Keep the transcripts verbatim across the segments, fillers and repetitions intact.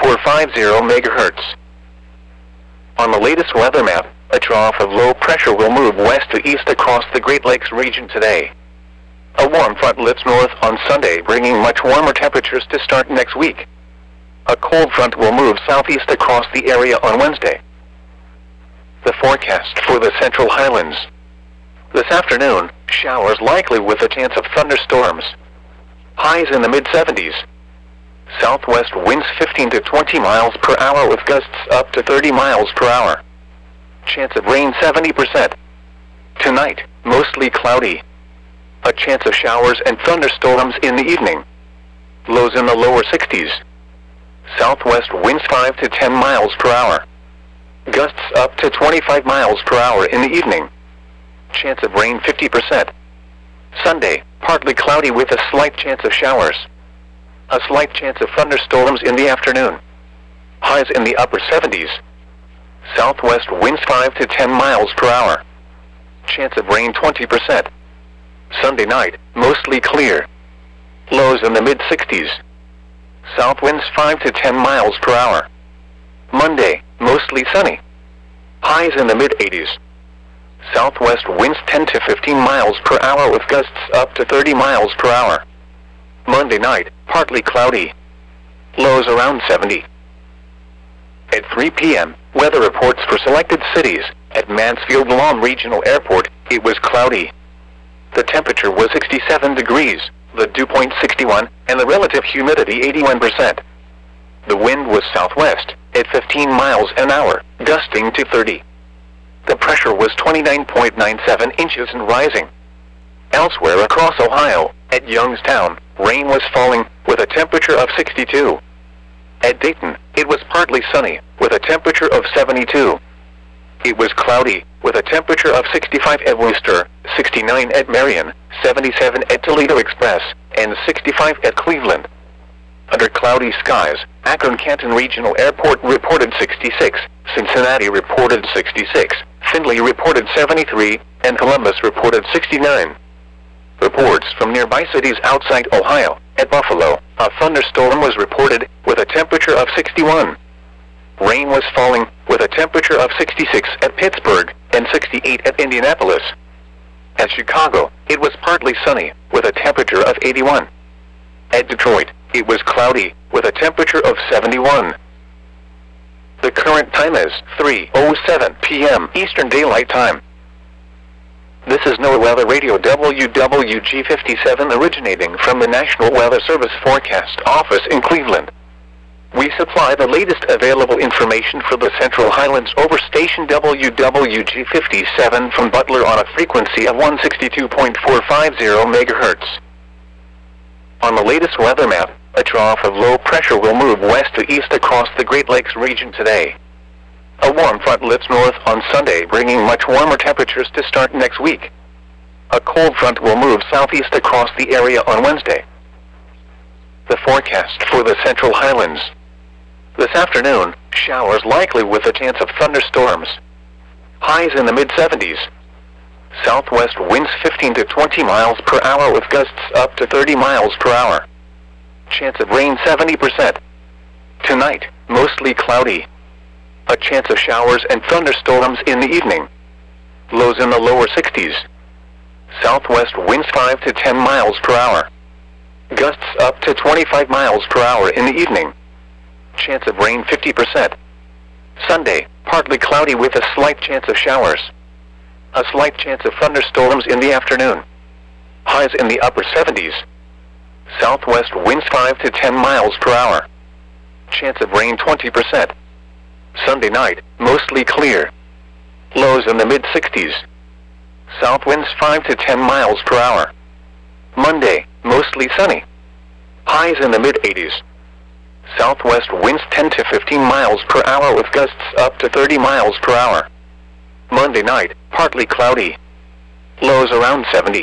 four five zero megahertz. On the latest weather map, a trough of low pressure will move west to east across the Great Lakes region today. A warm front lifts north on Sunday, bringing much warmer temperatures to start next week. A cold front will move southeast across the area on Wednesday. The forecast for the Central Highlands. This afternoon, showers likely with a chance of thunderstorms. Highs in the mid seventies. Southwest winds fifteen to twenty miles per hour with gusts up to thirty miles per hour. Chance of rain seventy percent. Tonight, mostly cloudy. A chance of showers and thunderstorms in the evening. Lows in the lower sixties. Southwest winds five to ten miles per hour. Gusts up to twenty-five miles per hour in the evening. Chance of rain fifty percent. Sunday, partly cloudy with a slight chance of showers. A slight chance of thunderstorms in the afternoon. Highs in the upper seventies. Southwest winds five to ten miles per hour. Chance of rain twenty percent. Sunday night, mostly clear. Lows in the mid sixties. South winds five to ten miles per hour. Monday, mostly sunny. Highs in the mid eighties. Southwest winds ten to fifteen miles per hour with gusts up to thirty miles per hour. Monday night, partly cloudy. Lows around seventy. At three p m, weather reports for selected cities. At Mansfield-Lom Regional Airport, it was cloudy. The temperature was sixty-seven degrees, the dew point sixty-one, and the relative humidity eighty-one percent. The wind was southwest, at fifteen miles an hour, gusting to thirty. The pressure was twenty-nine point nine seven inches and rising. Elsewhere across Ohio, at Youngstown, rain was falling, with a temperature of sixty-two. At Dayton, it was partly sunny, with a temperature of seventy-two. It was cloudy, with a temperature of sixty-five at Worcester, sixty-nine at Marion, seventy-seven at Toledo Express, and sixty-five at Cleveland. Under cloudy skies, Akron-Canton Regional Airport reported sixty-six, Cincinnati reported sixty-six, Findlay reported seventy-three, and Columbus reported sixty-nine. Reports from nearby cities outside Ohio. At Buffalo, a thunderstorm was reported, with a temperature of sixty-one. Rain was falling, with a temperature of sixty-six at Pittsburgh, and sixty-eight at Indianapolis. At Chicago, it was partly sunny, with a temperature of eighty-one. At Detroit, it was cloudy, with a temperature of seventy-one. The current time is three oh seven p m Eastern Daylight Time. This is NOAA Weather Radio W W G fifty-seven originating from the National Weather Service Forecast Office in Cleveland. We supply the latest available information for the Central Highlands over station W W G fifty-seven from Butler on a frequency of one sixty-two point four five zero megahertz. On the latest weather map, a trough of low pressure will move west to east across the Great Lakes region today. A warm front lifts north on Sunday, bringing much warmer temperatures to start next week. A cold front will move southeast across the area on Wednesday. The forecast for the Central Highlands. This afternoon, showers likely with a chance of thunderstorms. Highs in the mid seventies. Southwest winds fifteen to twenty miles per hour with gusts up to thirty miles per hour. Chance of rain seventy percent. Tonight, mostly cloudy. A chance of showers and thunderstorms in the evening. Lows in the lower sixties. Southwest winds five to ten miles per hour. Gusts up to twenty-five miles per hour in the evening. Chance of rain fifty percent. Sunday, partly cloudy with a slight chance of showers. A slight chance of thunderstorms in the afternoon. Highs in the upper seventies. Southwest winds five to ten miles per hour. Chance of rain twenty percent. Sunday night, mostly clear. Lows in the mid sixties. South winds five to ten miles per hour. Monday, mostly sunny. Highs in the mid eighties. Southwest winds ten to fifteen miles per hour with gusts up to thirty miles per hour. Monday night, partly cloudy. Lows around seventy.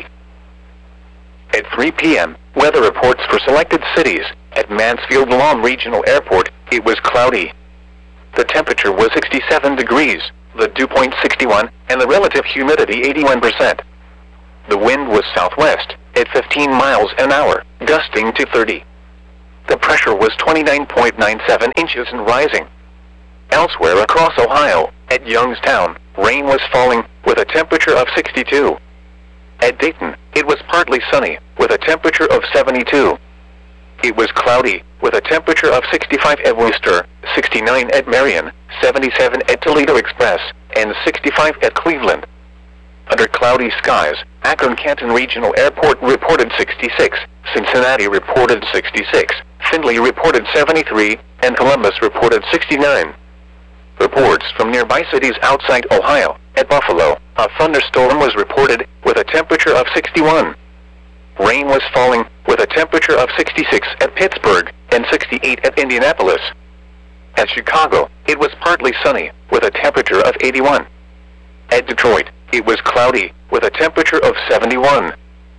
At three p m, weather reports for selected cities. At Mansfield-Lom Regional Airport, it was cloudy. The temperature was sixty-seven degrees, the dew point sixty-one, and the relative humidity eighty-one percent. The wind was southwest, at fifteen miles an hour, gusting to thirty. The pressure was twenty-nine point nine seven inches and rising. Elsewhere across Ohio, at Youngstown, rain was falling, with a temperature of sixty-two. At Dayton, it was partly sunny, with a temperature of seventy-two. It was cloudy, with a temperature of sixty-five at Worcester, sixty-nine at Marion, seventy-seven at Toledo Express, and sixty-five at Cleveland. Under cloudy skies, Akron-Canton Regional Airport reported sixty-six, Cincinnati reported sixty-six, Findlay reported seventy-three, and Columbus reported sixty-nine. Reports from nearby cities outside Ohio. At Buffalo, a thunderstorm was reported, with a temperature of sixty-one. Rain was falling, with a temperature of sixty-six at Pittsburgh, and sixty-eight at Indianapolis. At Chicago, it was partly sunny, with a temperature of eighty-one. At Detroit, it was cloudy, with a temperature of seventy-one.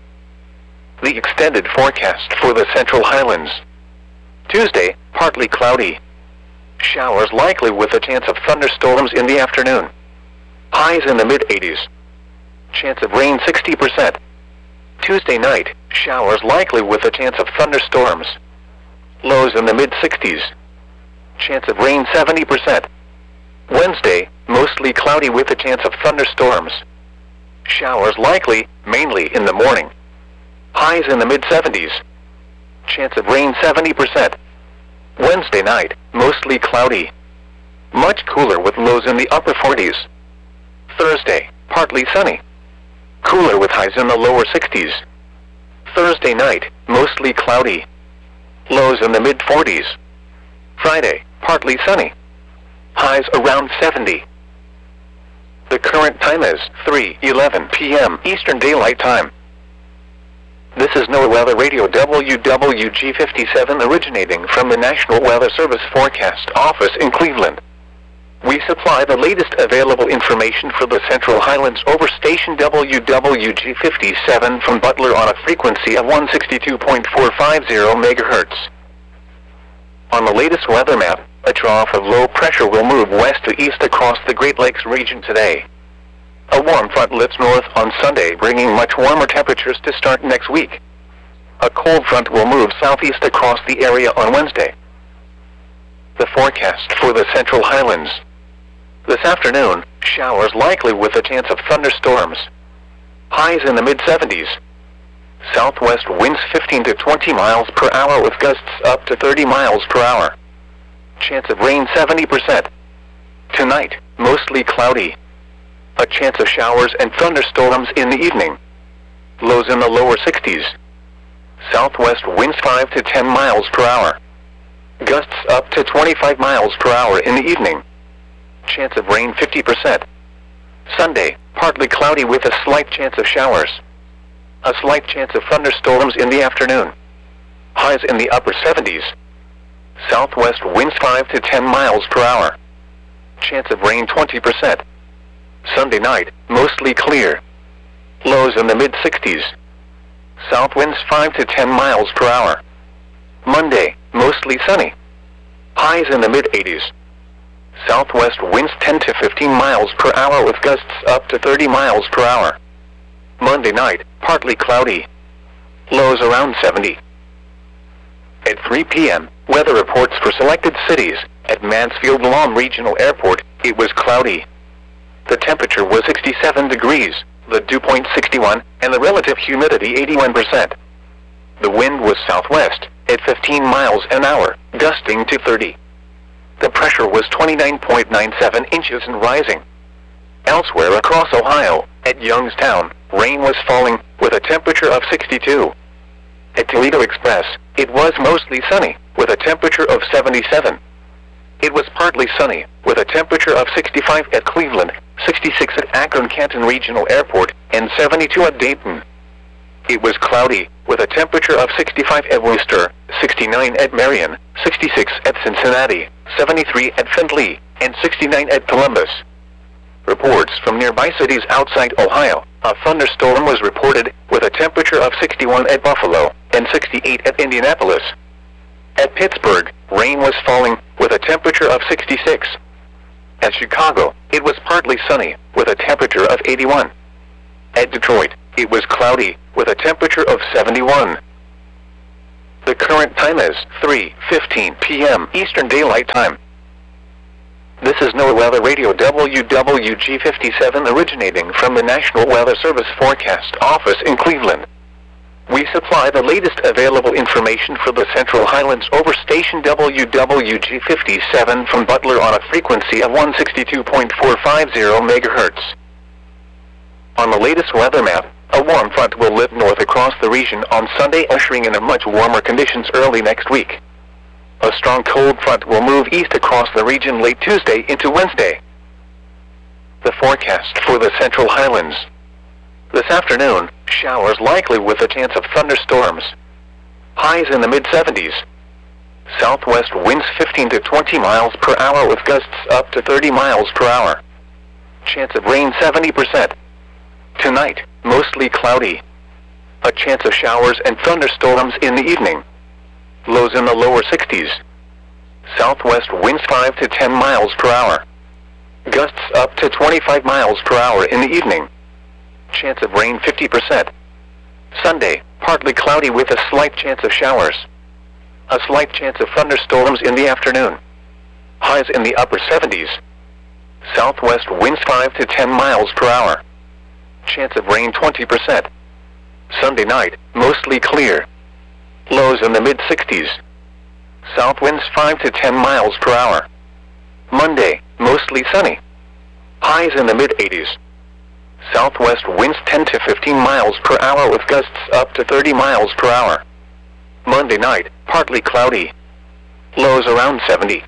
The extended forecast for the Central Highlands. Tuesday, partly cloudy. Showers likely with a chance of thunderstorms in the afternoon. Highs in the mid eighties. Chance of rain sixty percent. Tuesday night, showers likely with a chance of thunderstorms. Lows in the mid sixties. Chance of rain seventy percent. Wednesday, mostly cloudy with a chance of thunderstorms. Showers likely, mainly in the morning. Highs in the mid seventies. Chance of rain seventy percent. Wednesday night, mostly cloudy. Much cooler with lows in the upper forties. Thursday, partly sunny. Cooler with highs in the lower sixties. Thursday night, mostly cloudy. Lows in the mid forties. Friday, partly sunny. Highs around seventy. The current time is three eleven p m Eastern Daylight Time. This is NOAA Weather Radio W W G fifty-seven originating from the National Weather Service Forecast Office in Cleveland. We supply the latest available information for the Central Highlands over station W W G fifty-seven from Butler on a frequency of one sixty-two point four five zero megahertz. On the latest weather map, a trough of low pressure will move west to east across the Great Lakes region today. A warm front lifts north on Sunday, bringing much warmer temperatures to start next week. A cold front will move southeast across the area on Wednesday. The forecast for the Central Highlands. This afternoon, showers likely with a chance of thunderstorms. Highs in the mid seventies. Southwest winds fifteen to twenty miles per hour with gusts up to thirty miles per hour. Chance of rain seventy percent. Tonight, mostly cloudy. A chance of showers and thunderstorms in the evening. Lows in the lower sixties. Southwest winds five to ten miles per hour. Gusts up to twenty-five miles per hour in the evening. Chance of rain fifty percent. Sunday, partly cloudy with a slight chance of showers. A slight chance of thunderstorms in the afternoon. Highs in the upper seventies. Southwest winds five to ten miles per hour. Chance of rain twenty percent. Sunday night, mostly clear. Lows in the mid sixties. South winds five to ten miles per hour. Monday, mostly sunny. Highs in the mid eighties. Southwest winds ten to fifteen miles per hour with gusts up to thirty miles per hour. Monday night, partly cloudy. Lows around seventy. At three p m, weather reports for selected cities. At Mansfield-Lom Regional Airport, it was cloudy. The temperature was sixty-seven degrees, the dew point sixty-one, and the relative humidity eighty-one percent. The wind was southwest, at fifteen miles an hour, gusting to thirty. The pressure was twenty-nine point nine seven inches and rising. Elsewhere across Ohio, at Youngstown, rain was falling, with a temperature of sixty-two. At Toledo Express, it was mostly sunny, with a temperature of seventy-seven. It was partly sunny, with a temperature of sixty-five at Cleveland, sixty-six at Akron-Canton Regional Airport, and seventy-two at Dayton. It was cloudy, with a temperature of sixty-five at Worcester, sixty-nine at Marion, sixty-six at Cincinnati, seventy-three at Findlay, and sixty-nine at Columbus. Reports from nearby cities outside Ohio, a thunderstorm was reported, with a temperature of sixty-one at Buffalo, and sixty-eight at Indianapolis. At Pittsburgh, rain was falling, with a temperature of sixty-six. At Chicago, it was partly sunny, with a temperature of eighty-one. At Detroit, it was cloudy, with a temperature of seventy-one. The current time is three fifteen p m Eastern Daylight Time. This is NOAA Weather Radio W W G fifty-seven originating from the National Weather Service Forecast Office in Cleveland. We supply the latest available information for the Central Highlands over station W W G fifty-seven from Butler on a frequency of one sixty-two point four five zero megahertz. On the latest weather map, a warm front will lift north across the region on Sunday, ushering in a much warmer conditions early next week. A strong cold front will move east across the region late Tuesday into Wednesday. The forecast for the Central Highlands. This afternoon, showers likely with a chance of thunderstorms. Highs in the mid seventies. Southwest winds fifteen to twenty miles per hour with gusts up to thirty miles per hour. Chance of rain seventy percent. Tonight, mostly cloudy. A chance of showers and thunderstorms in the evening. Lows in the lower sixties. Southwest winds five to ten miles per hour. Gusts up to twenty-five miles per hour in the evening. Chance of rain fifty percent. Sunday, partly cloudy with a slight chance of showers. A slight chance of thunderstorms in the afternoon. Highs in the upper seventies. Southwest winds five to ten miles per hour. Chance of rain twenty percent. Sunday night, mostly clear. Lows in the mid sixties. South winds five to ten miles per hour. Monday, mostly sunny. Highs in the mid eighties. Southwest winds ten to fifteen miles per hour with gusts up to thirty miles per hour. Monday night, partly cloudy. Lows around seventy.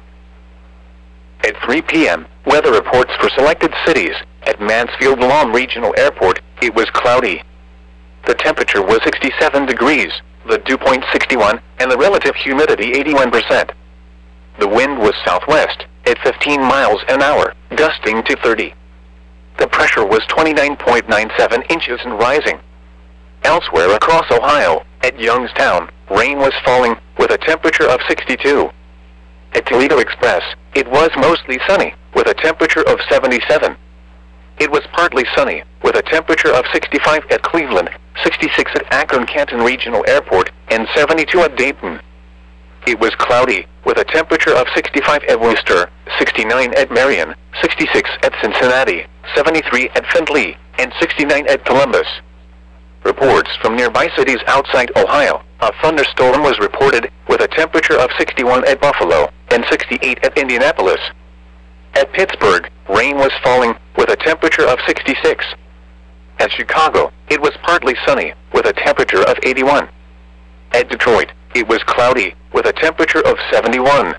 At three p m, weather reports for selected cities. At Mansfield-Lam Regional Airport, it was cloudy. The temperature was sixty-seven degrees, the dew point sixty-one, and the relative humidity eighty-one percent. The wind was southwest, at fifteen miles an hour, gusting to thirty. The pressure was twenty-nine point nine seven inches and rising. Elsewhere across Ohio, at Youngstown, rain was falling, with a temperature of sixty-two. At Toledo Express, it was mostly sunny, with a temperature of seventy-seven. It was partly sunny, with a temperature of sixty-five at Cleveland, sixty-six at Akron-Canton Regional Airport, and seventy-two at Dayton. It was cloudy, with a temperature of sixty-five at Worcester, sixty-nine at Marion, sixty-six at Cincinnati, seventy-three at Findlay, and sixty-nine at Columbus. Reports from nearby cities outside Ohio, a thunderstorm was reported, with a temperature of sixty-one at Buffalo, and sixty-eight at Indianapolis. At Pittsburgh, rain was falling, with a temperature of sixty-six. At Chicago, it was partly sunny, with a temperature of eighty-one. At Detroit, it was cloudy, with a temperature of seventy-one.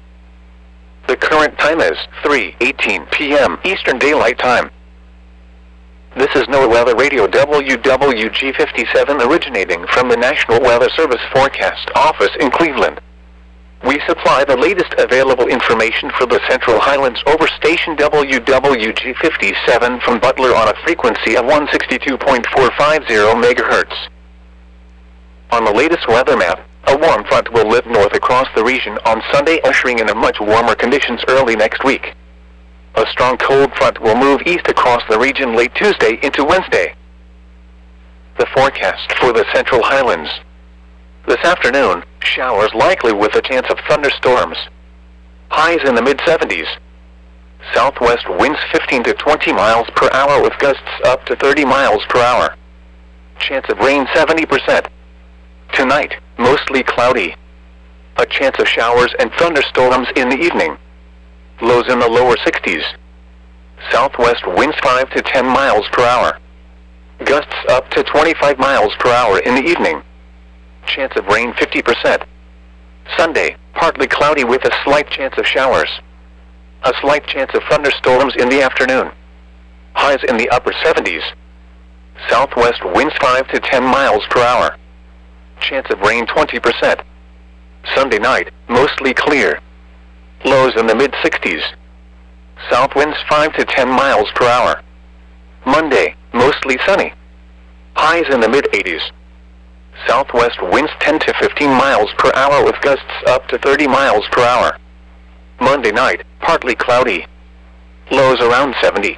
The current time is three eighteen p m Eastern Daylight Time. This is NOAA Weather Radio W W G fifty-seven originating from the National Weather Service Forecast Office in Cleveland. We supply the latest available information for the Central Highlands over station W W G fifty-seven from Butler on a frequency of one sixty-two point four five zero megahertz. On the latest weather map, a warm front will lift north across the region on Sunday, ushering in a much warmer conditions early next week. A strong cold front will move east across the region late Tuesday into Wednesday. The forecast for the Central Highlands. This afternoon, showers likely with a chance of thunderstorms. Highs in the mid seventies. Southwest winds fifteen to twenty miles per hour with gusts up to thirty miles per hour. Chance of rain seventy percent. Tonight, mostly cloudy. A chance of showers and thunderstorms in the evening. Lows in the lower sixties. Southwest winds five to ten miles per hour. Gusts up to twenty-five miles per hour in the evening. Chance of rain fifty percent. Sunday, partly cloudy with a slight chance of showers. A slight chance of thunderstorms in the afternoon. Highs in the upper seventies. Southwest winds five to ten miles per hour. Chance of rain twenty percent. Sunday night, mostly clear. Lows in the mid sixties. South winds five to ten miles per hour. Monday, mostly sunny. Highs in the mid eighties. Southwest winds ten to fifteen miles per hour with gusts up to thirty miles per hour. Monday night, partly cloudy. Lows around seventy.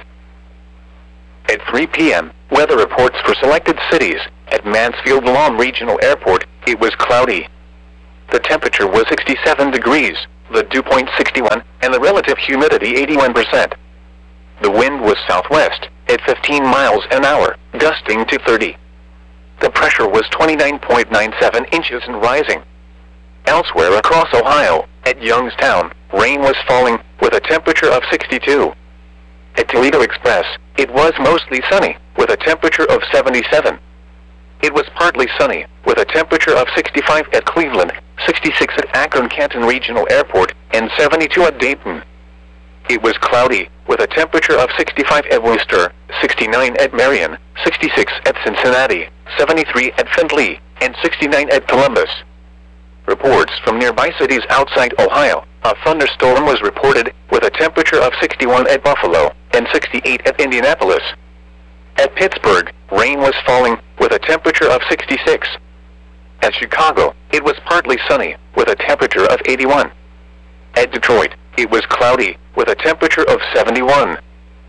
At three p m, weather reports for selected cities. At Mansfield-Lam Regional Airport, it was cloudy. The temperature was sixty-seven degrees, the dew point sixty-one, and the relative humidity eighty-one percent. The wind was southwest, at fifteen miles an hour, gusting to thirty. The pressure was twenty-nine point nine seven inches and rising. Elsewhere across Ohio, at Youngstown, rain was falling, with a temperature of sixty-two. At Toledo Express, it was mostly sunny, with a temperature of seventy-seven. It was partly sunny, with a temperature of sixty-five at Cleveland, sixty-six at Akron-Canton Regional Airport, and seventy-two at Dayton. It was cloudy, with a temperature of sixty-five at Worcester, sixty-nine at Marion, sixty-six at Cincinnati, seventy-three at Findlay, and sixty-nine at Columbus. Reports from nearby cities outside Ohio, a thunderstorm was reported, with a temperature of sixty-one at Buffalo, and sixty-eight at Indianapolis. At Pittsburgh, rain was falling, with a temperature of sixty-six. At Chicago, it was partly sunny, with a temperature of eighty-one. At Detroit, it was cloudy, with a temperature of seventy-one.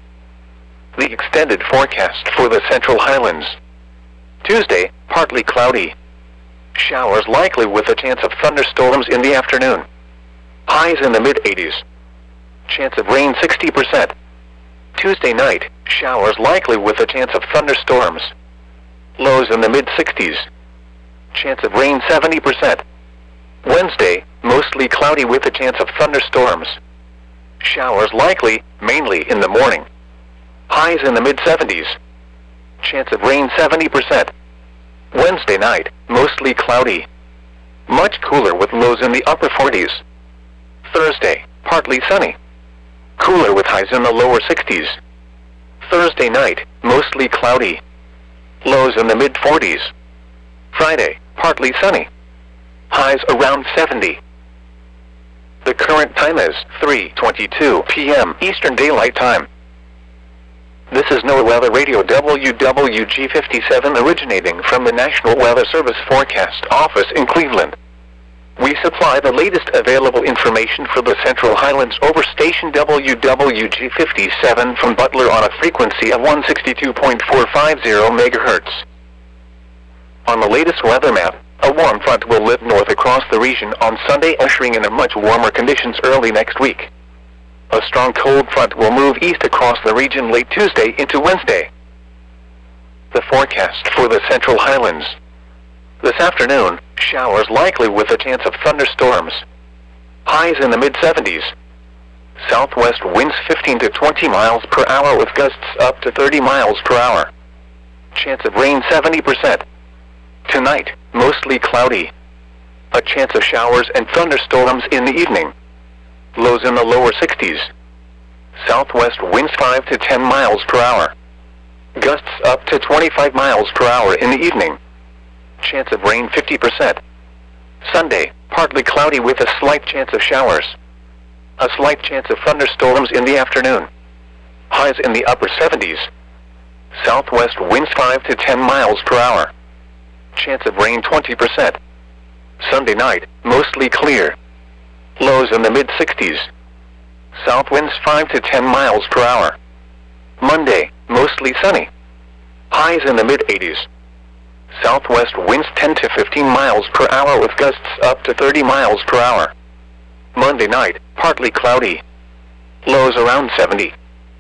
The extended forecast for the Central Highlands. Tuesday, partly cloudy. Showers likely with a chance of thunderstorms in the afternoon. Highs in the mid eighties. Chance of rain sixty percent. Tuesday night, showers likely with a chance of thunderstorms. Lows in the mid sixties. Chance of rain seventy percent. Wednesday, mostly cloudy with a chance of thunderstorms. Showers likely, mainly in the morning. Highs in the mid seventies. Chance of rain seventy percent. Wednesday night, mostly cloudy. Much cooler with lows in the upper forties. Thursday, partly sunny. Cooler with highs in the lower sixties. Thursday night, mostly cloudy. Lows in the mid forties. Friday, partly sunny. Highs around seventy. The current time is three twenty-two p m Eastern Daylight Time. This is NOAA Weather Radio W W G fifty-seven originating from the National Weather Service Forecast Office in Cleveland. We supply the latest available information for the Central Highlands over station W W G fifty-seven from Butler on a frequency of one sixty-two point four five zero megahertz. On the latest weather map, a warm front will lift north across the region on Sunday, ushering in a much warmer conditions early next week. A strong cold front will move east across the region late Tuesday into Wednesday. The forecast for the Central Highlands. This afternoon, showers likely with a chance of thunderstorms. Highs in the mid seventies. Southwest winds fifteen to twenty miles per hour with gusts up to thirty miles per hour. Chance of rain seventy percent. Tonight, mostly cloudy. A chance of showers and thunderstorms in the evening. Lows in the lower sixties. Southwest winds five to ten miles per hour. Gusts up to twenty-five miles per hour in the evening. Chance of rain fifty percent. Sunday, partly cloudy with a slight chance of showers. A slight chance of thunderstorms in the afternoon. Highs in the upper seventies. Southwest winds five to ten miles per hour. Chance of rain twenty percent. Sunday night, mostly clear. Lows in the mid sixties. South winds five to ten miles per hour. Monday, mostly sunny. Highs in the mid eighties. Southwest winds ten to fifteen miles per hour with gusts up to thirty miles per hour. Monday night, partly cloudy. Lows around seventy.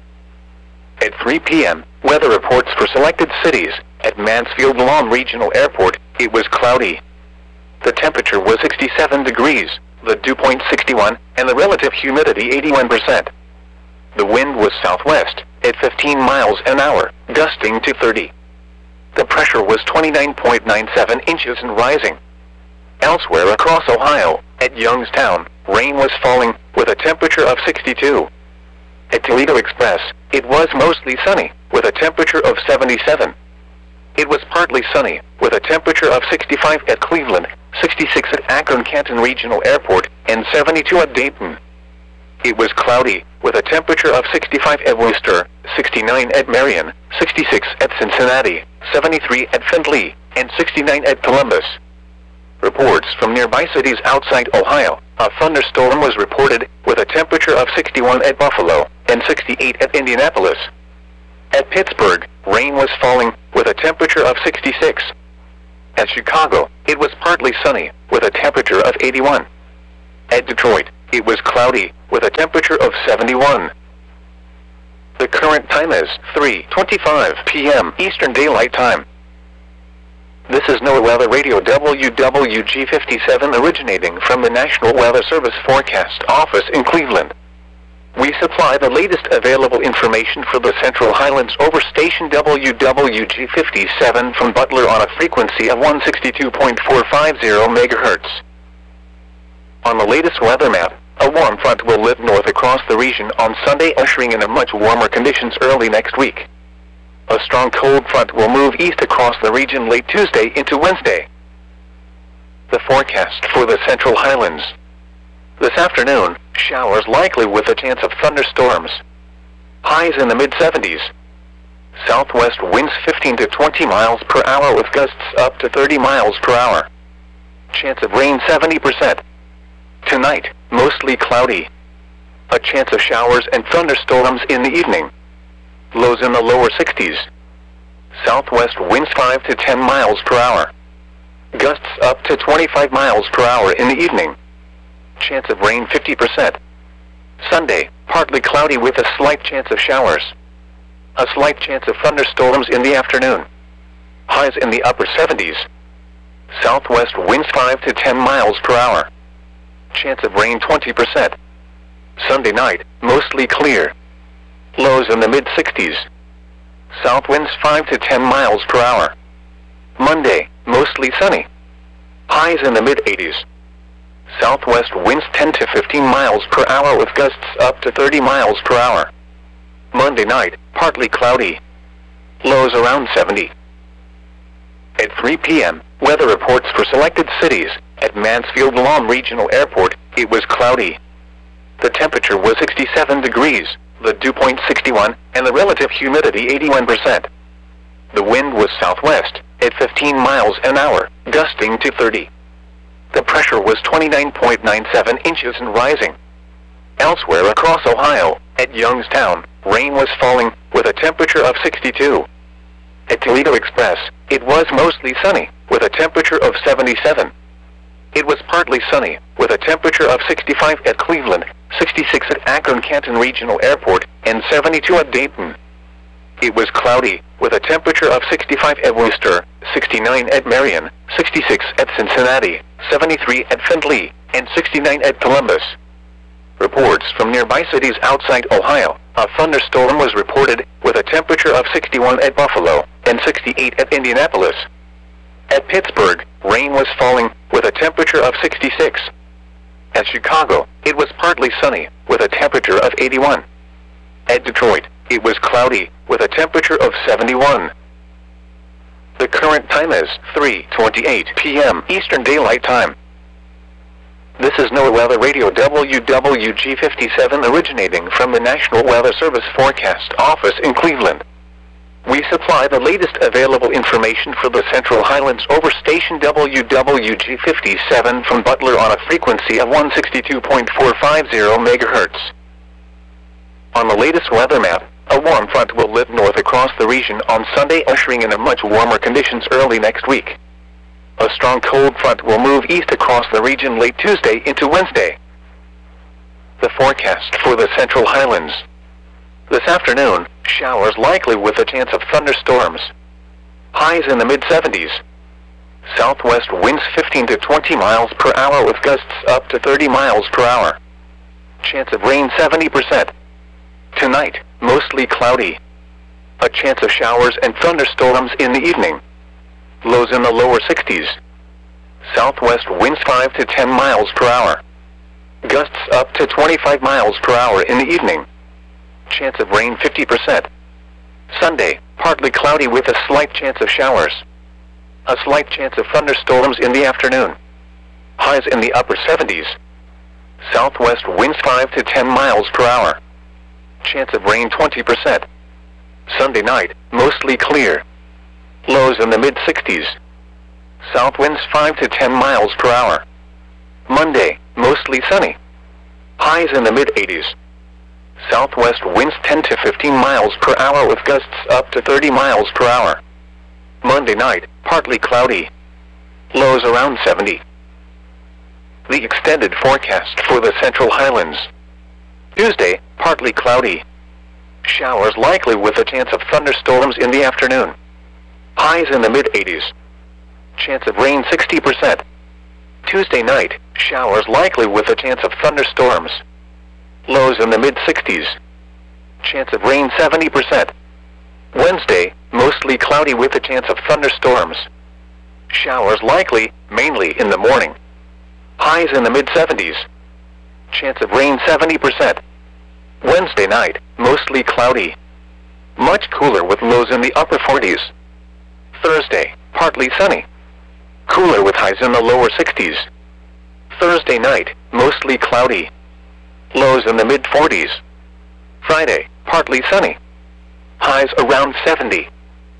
At three p m, weather reports for selected cities. At Mansfield-Lawn Regional Airport, it was cloudy. The temperature was sixty-seven degrees, the dew point sixty-one, and the relative humidity eighty-one percent. The wind was southwest, at fifteen miles an hour, gusting to thirty. The pressure was twenty-nine point nine seven inches and rising. Elsewhere across Ohio, at Youngstown, rain was falling, with a temperature of sixty-two. At Toledo Express, it was mostly sunny, with a temperature of seventy-seven. It was partly sunny, with a temperature of sixty-five at Cleveland, sixty-six at Akron-Canton Regional Airport, and seventy-two at Dayton. It was cloudy, with a temperature of sixty-five at Worcester, sixty-nine at Marion, sixty-six at Cincinnati, seventy-three at Findlay, and sixty-nine at Columbus. Reports from nearby cities outside Ohio, a thunderstorm was reported, with a temperature of sixty-one at Buffalo, and sixty-eight at Indianapolis. At Pittsburgh, rain was falling, with a temperature of sixty-six. At Chicago, it was partly sunny, with a temperature of eighty-one. At Detroit, it was cloudy, with a temperature of seventy-one. The current time is three twenty-five p m Eastern Daylight Time. This is NOAA Weather Radio W W G fifty-seven originating from the National Weather Service Forecast Office in Cleveland. We supply the latest available information for the Central Highlands over station W W G fifty-seven from Butler on a frequency of one sixty-two point four five zero megahertz. On the latest weather map, a warm front will lift north across the region on Sunday, ushering in a much warmer conditions early next week. A strong cold front will move east across the region late Tuesday into Wednesday. The forecast for the Central Highlands. This afternoon, showers likely with a chance of thunderstorms. Highs in the mid seventies. Southwest winds fifteen to twenty miles per hour with gusts up to thirty miles per hour. Chance of rain seventy percent. Tonight, mostly cloudy. A chance of showers and thunderstorms in the evening. Lows in the lower sixties. Southwest winds five to ten miles per hour. Gusts up to twenty-five miles per hour in the evening. Chance of rain fifty percent. Sunday, partly cloudy with a slight chance of showers. A slight chance of thunderstorms in the afternoon. Highs in the upper seventies. Southwest winds five to ten miles per hour. Chance of rain twenty percent. Sunday night, mostly clear. Lows in the mid sixties. South winds five to ten miles per hour. Monday, mostly sunny. Highs in the mid eighties. Southwest winds ten to fifteen miles per hour with gusts up to thirty miles per hour. Monday night, partly cloudy. Lows around seventy. At three p m, weather reports for selected cities. At Mansfield Lawn Regional Airport, it was cloudy. The temperature was sixty-seven degrees, the dew point sixty-one, and the relative humidity eighty-one percent. The wind was southwest, at fifteen miles an hour, gusting to thirty. The pressure was twenty-nine point nine seven inches and rising. Elsewhere across Ohio, at Youngstown, rain was falling, with a temperature of sixty-two. At Toledo Express, it was mostly sunny, with a temperature of seventy-seven. It was partly sunny, with a temperature of sixty-five at Cleveland, sixty-six at Akron-Canton Regional Airport, and seventy-two at Dayton. It was cloudy, with a temperature of sixty-five at Worcester, sixty-nine at Marion, sixty-six at Cincinnati, seventy-three at Findlay, and sixty-nine at Columbus. Reports from nearby cities outside Ohio, a thunderstorm was reported, with a temperature of sixty-one at Buffalo, and sixty-eight at Indianapolis. At Pittsburgh, rain was falling, with a temperature of sixty-six. At Chicago, it was partly sunny, with a temperature of eighty-one. At Detroit, it was cloudy, with a temperature of seventy-one. The current time is three twenty-eight p m Eastern Daylight Time. This is NOAA Weather Radio W W G fifty-seven originating from the National Weather Service Forecast Office in Cleveland. We supply the latest available information for the Central Highlands over station W W G fifty-seven from Butler on a frequency of one sixty-two point four five zero megahertz. On the latest weather map, a warm front will lift north across the region on Sunday, ushering in a much warmer conditions early next week. A strong cold front will move east across the region late Tuesday into Wednesday. The forecast for the Central Highlands. This afternoon, showers likely with a chance of thunderstorms. Highs in the mid seventies. Southwest winds fifteen to twenty miles per hour with gusts up to thirty miles per hour. Chance of rain seventy percent. Tonight, mostly cloudy. A chance of showers and thunderstorms in the evening. Lows in the lower sixties. Southwest winds five to ten miles per hour. Gusts up to twenty-five miles per hour in the evening. Chance of rain fifty percent. Sunday, partly cloudy with a slight chance of showers. A slight chance of thunderstorms in the afternoon. Highs in the upper seventies. Southwest winds five to ten miles per hour. Chance of rain twenty percent. Sunday night, mostly clear. Lows in the mid sixties. South winds five to ten miles per hour. Monday, mostly sunny. Highs in the mid eighties. Southwest winds ten to fifteen miles per hour with gusts up to thirty miles per hour. Monday night, partly cloudy. lows around seventy. The extended forecast for the Central Highlands. Tuesday, partly cloudy. Showers likely with a chance of thunderstorms in the afternoon. Highs in the mid eighties. Chance of rain sixty percent. Tuesday night, showers likely with a chance of thunderstorms. Lows in the mid sixties. Chance of rain seventy percent. Wednesday, mostly cloudy with a chance of thunderstorms. Showers likely, mainly in the morning. Highs in the mid seventies. Chance of rain seventy percent. Wednesday night, mostly cloudy. Much cooler with lows in the upper forties. Thursday, partly sunny. Cooler with highs in the lower sixties. Thursday night, mostly cloudy. Lows in the mid forties. Friday, partly sunny. Highs around seventy.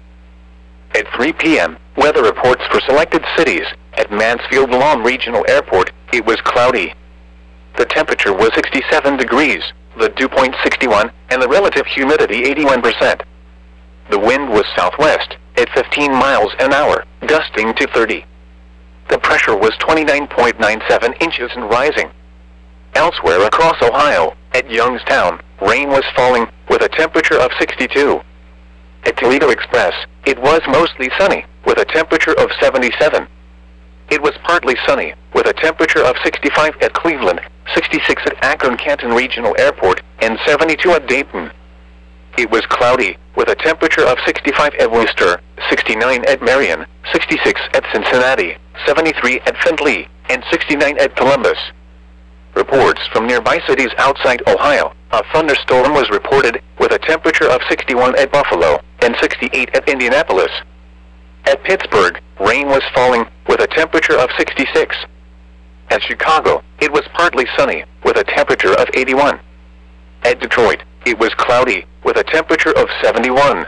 At three p m, weather reports for selected cities. At Mansfield Lawn Regional Airport, it was cloudy. The temperature was sixty-seven degrees, the dew point sixty-one, and the relative humidity eighty-one percent. The wind was southwest, at fifteen miles an hour, gusting to thirty. The pressure was twenty-nine point nine seven inches and rising. Elsewhere across Ohio, at Youngstown, rain was falling, with a temperature of sixty-two. At Toledo Express, it was mostly sunny, with a temperature of seventy-seven. It was partly sunny, with a temperature of sixty-five at Cleveland, sixty-six at Akron-Canton Regional Airport, and seventy-two at Dayton. It was cloudy, with a temperature of sixty-five at Worcester, sixty-nine at Marion, sixty-six at Cincinnati, seventy-three at Findlay, and sixty-nine at Columbus. Reports from nearby cities outside Ohio, a thunderstorm was reported, with a temperature of sixty-one at Buffalo, and sixty-eight at Indianapolis. At Pittsburgh, rain was falling, with a temperature of sixty-six. At Chicago, it was partly sunny, with a temperature of eighty-one. At Detroit, it was cloudy, with a temperature of seventy-one.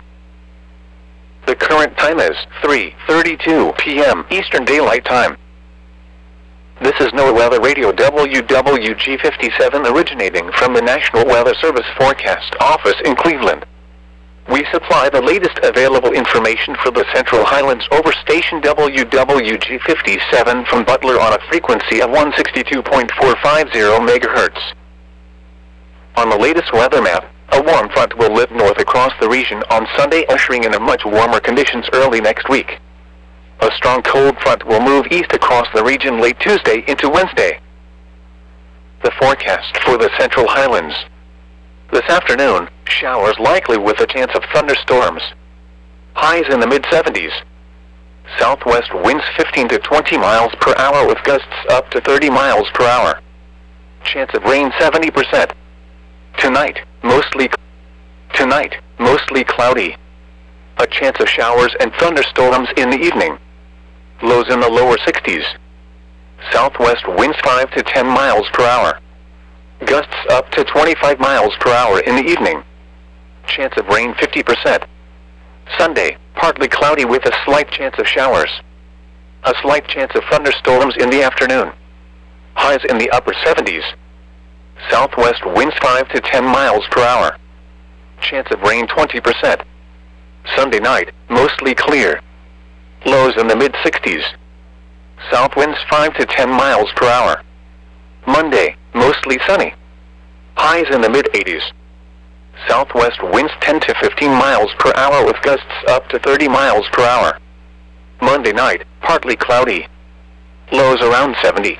The current time is three thirty-two p m Eastern Daylight Time. This is NOAA Weather Radio W W G fifty-seven originating from the National Weather Service Forecast Office in Cleveland. We supply the latest available information for the Central Highlands over station W W G fifty-seven from Butler on a frequency of one sixty-two point four five zero megahertz. On the latest weather map, a warm front will lift north across the region on Sunday, ushering in a much warmer conditions early next week. A strong cold front will move east across the region late Tuesday into Wednesday. The forecast for the Central Highlands. This afternoon, showers likely with a chance of thunderstorms. Highs in the mid seventies. Southwest winds fifteen to twenty miles per hour with gusts up to thirty miles per hour. Chance of rain seventy percent. Tonight, mostly Tonight, mostly cloudy. A chance of showers and thunderstorms in the evening. Lows in the lower sixties. Southwest winds five to ten miles per hour. Gusts up to twenty-five miles per hour in the evening. Chance of rain fifty percent. Sunday, partly cloudy with a slight chance of showers. A slight chance of thunderstorms in the afternoon. Highs in the upper seventies. Southwest winds five to ten miles per hour. Chance of rain twenty percent. Sunday night, mostly clear. Lows in the mid sixties. South winds five to ten miles per hour. Monday, mostly sunny. Highs in the mid eighties. Southwest winds ten to fifteen miles per hour with gusts up to thirty miles per hour. Monday night, partly cloudy. Lows around seventy.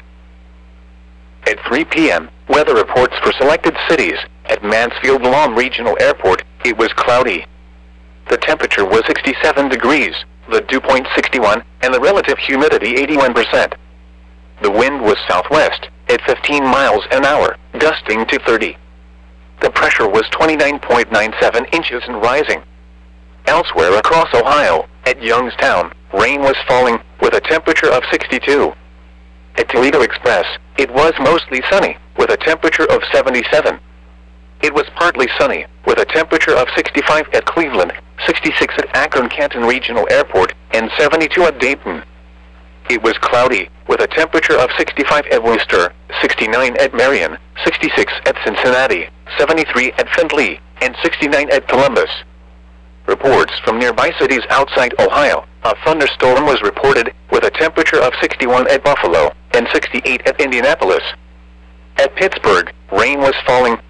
At three p m, weather reports for selected cities. At Mansfield Lawn Regional Airport, it was cloudy. The temperature was sixty-seven degrees, the dew point sixty-one, and the relative humidity eighty-one percent. The wind was southwest, at fifteen miles an hour, gusting to thirty. The pressure was twenty-nine point nine seven inches and rising. Elsewhere across Ohio, at Youngstown, rain was falling, with a temperature of sixty-two. At Toledo Express, it was mostly sunny, with a temperature of seventy-seven. It was partly sunny, with a temperature of sixty-five at Cleveland, sixty-six at Akron-Canton Regional Airport, and seventy-two at Dayton. It was cloudy, with a temperature of sixty-five at Worcester, sixty-nine at Marion, sixty-six at Cincinnati, seventy-three at Findlay, and sixty-nine at Columbus. Reports from nearby cities outside Ohio, a thunderstorm was reported, with with a temperature of sixty-one at Buffalo and sixty-eight at Indianapolis. At Pittsburgh, rain was falling